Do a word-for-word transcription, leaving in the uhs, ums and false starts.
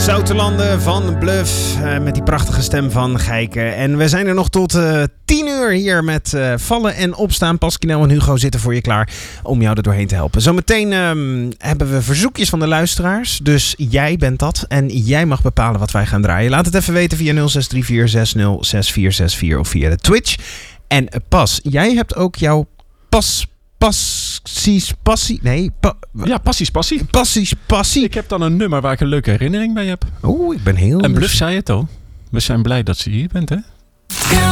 Zoutelanden van Bluff uh, met die prachtige stem van Gijke. En we zijn er nog tot uh, tien uur hier met uh, vallen en opstaan. Pascal en Hugo zitten voor je klaar om jou er doorheen te helpen. Zometeen um, hebben we verzoekjes van de luisteraars. Dus jij bent dat en jij mag bepalen wat wij gaan draaien. Laat het even weten via nul zes drie vier zes nul zes vier zes vier of via de Twitch. En uh, Pas, jij hebt ook jouw pas... Passies, passie, nee. Pa, ja, passies, passie. Passies, passie. Ik heb dan een nummer waar ik een leuke herinnering bij heb. Oeh, ik ben heel... En Bluff zei het al. We zijn blij dat ze hier bent, hè?